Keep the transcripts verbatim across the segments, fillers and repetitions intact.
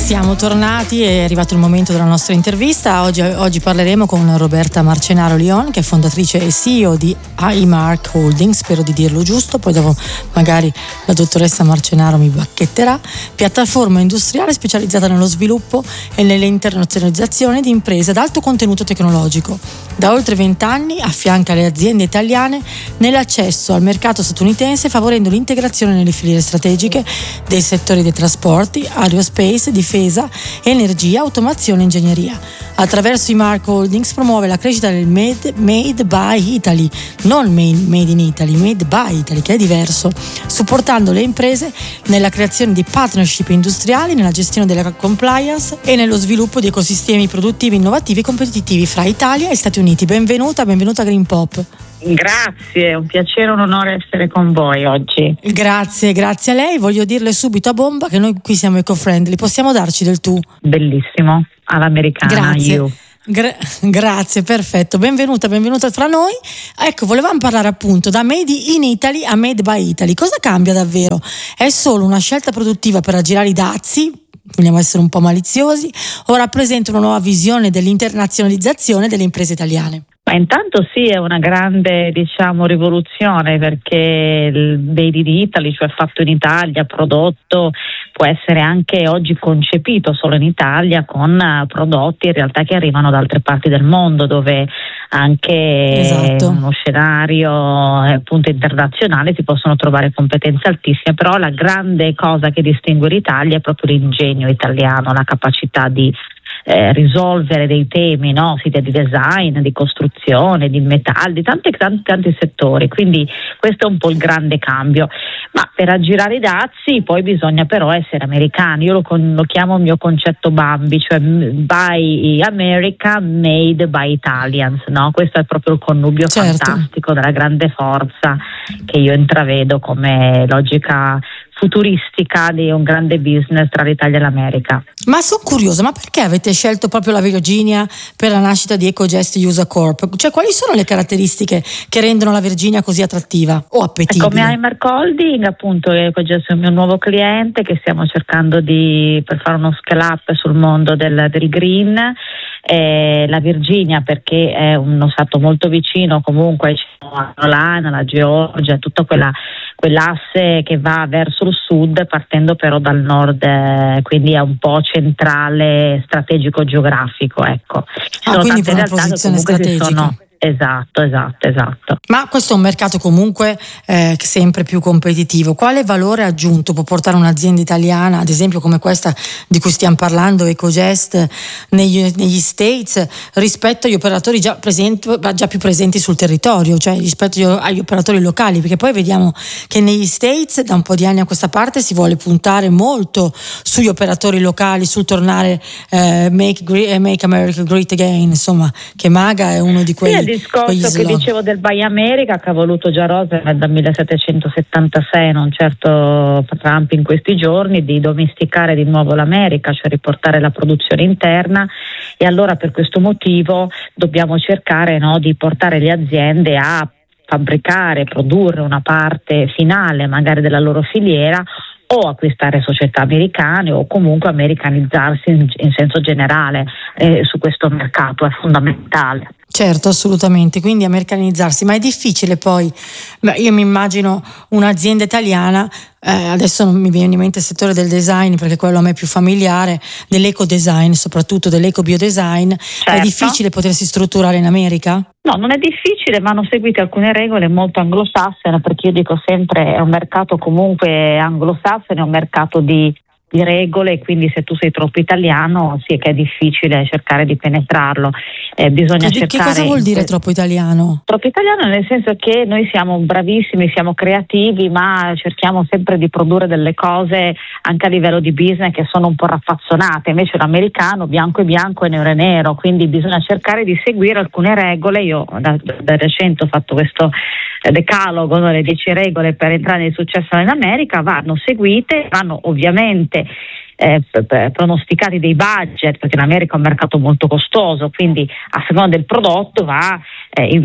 Siamo tornati, è arrivato il momento della nostra intervista. Oggi, oggi parleremo con Roberta Marcenaro Lion, che è fondatrice e C E O di iMark Holdings, spero di dirlo giusto, poi dopo magari la dottoressa Marcenaro mi bacchetterà. Piattaforma industriale specializzata nello sviluppo e nell'internazionalizzazione di imprese ad alto contenuto tecnologico. Da oltre vent'anni affianca le aziende italiane nell'accesso al mercato statunitense, favorendo l'integrazione nelle filiere strategiche dei settori dei trasporti, aerospace, difesa, energia, automazione e ingegneria. Attraverso iMark Holdings promuove la crescita del made, made by Italy, non made, made in Italy, made by Italy, che è diverso, supportando le imprese nella creazione di partnership industriali, nella gestione della compliance e nello sviluppo di ecosistemi produttivi innovativi e competitivi fra Italia e Stati Uniti. Benvenuta, benvenuta a Green Pop. Grazie, è un piacere, un onore essere con voi oggi. Grazie, grazie a lei. Voglio dirle subito a bomba che noi qui siamo eco-friendly. Possiamo darci del tu? Bellissimo, all'americana. Grazie. You. Gra- grazie, perfetto. Benvenuta, benvenuta tra noi. Ecco, volevamo parlare appunto da Made in Italy a Made by Italy. Cosa cambia davvero? È solo una scelta produttiva per aggirare i dazi? Vogliamo essere un po' maliziosi? O rappresenta una nuova visione dell'internazionalizzazione delle imprese italiane? Ma intanto sì, è una grande, diciamo, rivoluzione, perché il Made in Italy, cioè fatto in Italia, prodotto, può essere anche oggi concepito solo in Italia con prodotti in realtà che arrivano da altre parti del mondo, dove anche esatto. uno scenario appunto internazionale si possono trovare competenze altissime, però la grande cosa che distingue l'Italia è proprio l'ingegno italiano, la capacità di Eh, risolvere dei temi, no? Sia di design, di costruzione, di metalli, di tanti, tanti, tanti settori, quindi questo è un po' il grande cambio. Ma per aggirare i dazi poi bisogna però essere americani. Io lo, con, lo chiamo il mio concetto Bambi, cioè Buy America, Made by Italians, no? Questo è proprio il connubio certo. fantastico della grande forza che io intravedo come logica futuristica di un grande business tra l'Italia e l'America. Ma sono curiosa, ma perché avete scelto proprio la Virginia per la nascita di EcoGest User Corp? Cioè, quali sono le caratteristiche che rendono la Virginia così attrattiva o appetibile? Come iMark Holding, appunto, EcoGest è il mio nuovo cliente che stiamo cercando di per fare uno scale up sul mondo del, del green. Eh, la Virginia perché è uno stato molto vicino comunque alla Carolina, alla Georgia, tutta quella quell'asse che va verso il sud partendo però dal nord, eh, quindi è un po' centrale, strategico geografico, ecco. Ci ah, sono quindi tante per una realtà posizione che comunque strategica. Si sono, Esatto, esatto, esatto. Ma questo è un mercato comunque eh, sempre più competitivo. Quale valore aggiunto può portare un'azienda italiana, ad esempio come questa di cui stiamo parlando, EcoGest, negli, negli States, rispetto agli operatori già, presenti, già più presenti sul territorio, cioè rispetto agli operatori locali? Perché poi vediamo che negli States da un po' di anni a questa parte si vuole puntare molto sugli operatori locali, sul tornare eh, make, make America Great Again, insomma, che Maga è uno di quei... Sì, il discorso che dicevo del Buy America che ha voluto già Roosevelt dal millesettecentosettantasei, non certo Trump in questi giorni, di domesticare di nuovo l'America, cioè riportare la produzione interna, e allora per questo motivo dobbiamo cercare, no, di portare le aziende a fabbricare, produrre una parte finale magari della loro filiera o acquistare società americane o comunque americanizzarsi in, in senso generale eh, su questo mercato, è fondamentale. Certo, assolutamente, quindi americanizzarsi, ma è difficile poi, io mi immagino un'azienda italiana, eh, adesso non mi viene in mente il settore del design perché quello a me è più familiare, dell'eco design, soprattutto dell'eco biodesign, certo. È difficile potersi strutturare in America? No, non è difficile, ma hanno seguito alcune regole molto anglosassone, perché io dico sempre è un mercato comunque anglosassone, è un mercato di di regole, quindi se tu sei troppo italiano sì che è difficile cercare di penetrarlo. Eh, bisogna che, cercare. Che cosa vuol dire troppo italiano? Troppo italiano nel senso che noi siamo bravissimi, siamo creativi, ma cerchiamo sempre di produrre delle cose anche a livello di business che sono un po' raffazzonate, invece l'americano bianco è bianco e nero è nero, quindi bisogna cercare di seguire alcune regole. Io da, da recente ho fatto questo decalogo, no, le dieci regole per entrare nel successo in America, vanno seguite, vanno ovviamente Eh, pronosticati dei budget, perché l'America è un mercato molto costoso, quindi a seconda del prodotto va eh, in,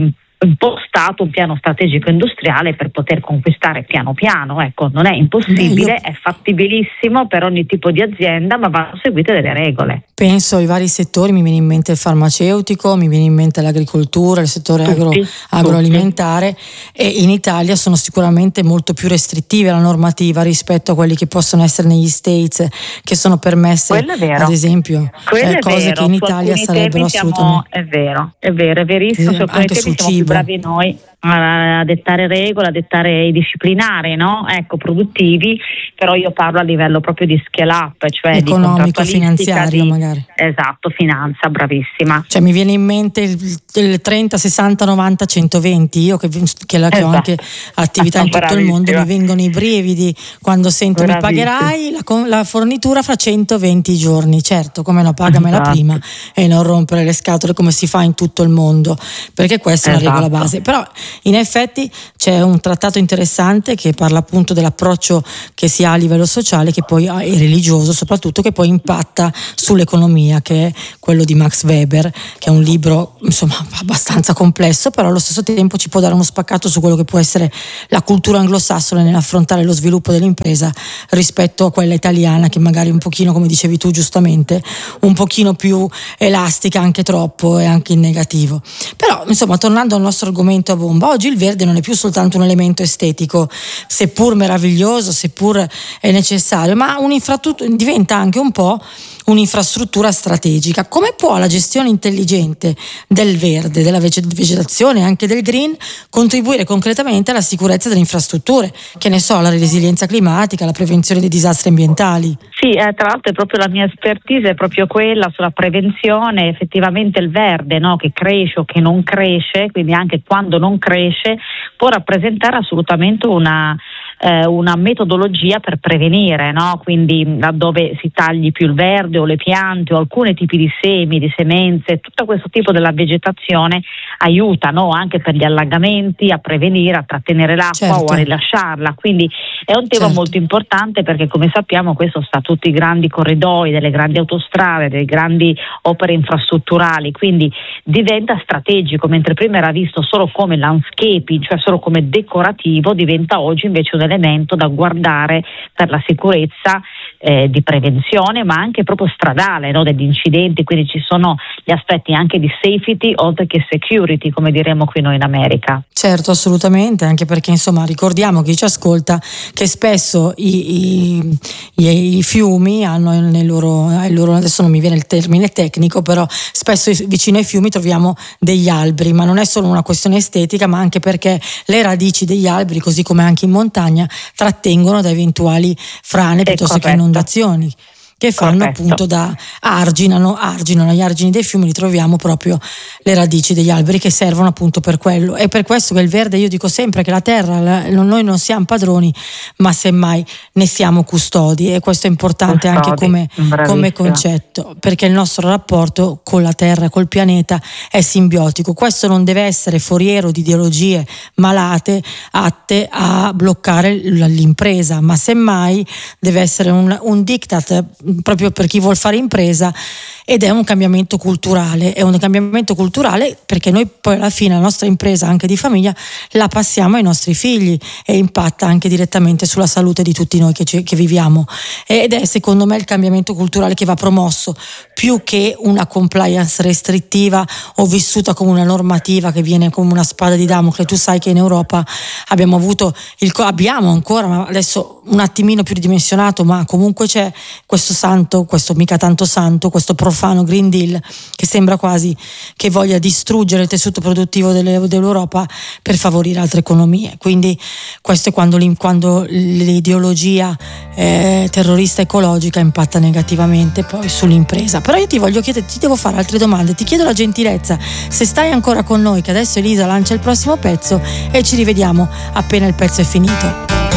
impostato un piano strategico industriale per poter conquistare piano piano. Ecco, non è impossibile, è fattibilissimo per ogni tipo di azienda, ma vanno seguite delle regole. Penso ai vari settori, mi viene in mente il farmaceutico, mi viene in mente l'agricoltura, il settore agro, Tutti, agroalimentare tutti. E in Italia sono sicuramente molto più restrittive la normativa rispetto a quelli che possono essere negli States, che sono permesse, ad esempio, eh, cose vero. che in Italia sarebbero siamo, assolutamente... È vero, è vero, è verissimo, eh, su alcuni temi siamo più bravi noi a dettare regole, a dettare i disciplinari, no? Ecco, produttivi, però io parlo a livello proprio di scale up, cioè economico, di finanziario di, magari. Esatto, finanza, bravissima. Cioè mi viene in mente il, il trenta, sessanta, novanta, centoventi, io che, che, la, che esatto. ho anche attività in tutto il mondo, mi vengono i brividi quando sento mi pagherai la, la fornitura fra centoventi giorni, certo, come no, pagamela esatto. prima e non rompere le scatole come si fa in tutto il mondo, perché questa esatto. è una regola base. Però in effetti c'è un trattato interessante che parla appunto dell'approccio che si ha a livello sociale, che poi è religioso soprattutto, che poi impatta sull'economia, che è quello di Max Weber, che è un libro insomma abbastanza complesso, però allo stesso tempo ci può dare uno spaccato su quello che può essere la cultura anglosassone nell'affrontare lo sviluppo dell'impresa rispetto a quella italiana, che magari un pochino, come dicevi tu giustamente, un pochino più elastica, anche troppo e anche in negativo. Però insomma, tornando al nostro argomento a bomba, oggi il verde non è più soltanto un elemento estetico, seppur meraviglioso, seppur è necessario, ma un'infrastruttura, diventa anche un po' un'infrastruttura strategica. Come può la gestione intelligente del verde, della vegetazione e anche del green contribuire concretamente alla sicurezza delle infrastrutture, che ne so, alla resilienza climatica, alla prevenzione dei disastri ambientali? Sì, eh, tra l'altro è proprio la mia expertise, è proprio quella sulla prevenzione. Effettivamente il verde, no, che cresce o che non cresce, quindi anche quando non cresce, può rappresentare assolutamente una eh, una metodologia per prevenire, no? Quindi laddove si tagli più il verde o le piante o alcuni tipi di semi, di semenze, tutto questo tipo della vegetazione aiuta, no? Anche per gli allagamenti, a prevenire, a trattenere l'acqua certo. o a rilasciarla. Quindi è un tema certo. molto importante, perché come sappiamo questo sta a tutti i grandi corridoi, delle grandi autostrade, delle grandi opere infrastrutturali, quindi diventa strategico, mentre prima era visto solo come landscaping, cioè solo come decorativo, diventa oggi invece un elemento da guardare per la sicurezza eh, di prevenzione, ma anche proprio stradale, no? Degli incidenti, quindi ci sono gli aspetti anche di safety oltre che security, come diremo qui noi in America. Certo, assolutamente, anche perché insomma ricordiamo chi ci ascolta che spesso i, i, i, i fiumi hanno nel loro, nel loro, adesso non mi viene il termine tecnico, però spesso vicino ai fiumi troviamo degli alberi, ma non è solo una questione estetica, ma anche perché le radici degli alberi, così come anche in montagna, trattengono da eventuali frane piuttosto che inondazioni, che fanno Corretto. appunto da arginano, arginano agli argini dei fiumi, ritroviamo proprio le radici degli alberi che servono appunto per quello. È per questo che il verde, io dico sempre che la terra, la, noi non siamo padroni, ma semmai ne siamo custodi, e questo è importante custodi, anche come, come concetto, perché il nostro rapporto con la terra, col pianeta è simbiotico. Questo non deve essere foriero di ideologie malate atte a bloccare l'impresa, ma semmai deve essere un, un diktat proprio per chi vuol fare impresa, ed è un cambiamento culturale, è un cambiamento culturale perché noi poi alla fine la nostra impresa anche di famiglia la passiamo ai nostri figli e impatta anche direttamente sulla salute di tutti noi che, ci, che viviamo, ed è secondo me il cambiamento culturale che va promosso, più che una compliance restrittiva o vissuta come una normativa che viene come una spada di Damocle. Tu sai che in Europa abbiamo avuto il, abbiamo ancora, ma adesso un attimino più ridimensionato, ma comunque c'è questo santo, questo mica tanto santo, questo profano Green Deal che sembra quasi che voglia distruggere il tessuto produttivo delle, dell'Europa per favorire altre economie. Quindi questo è quando, quando l'ideologia eh, terrorista ecologica impatta negativamente poi sull'impresa. Però io ti voglio chiedere, ti devo fare altre domande, ti chiedo la gentilezza, se stai ancora con noi, che adesso Elisa lancia il prossimo pezzo e ci rivediamo appena il pezzo è finito.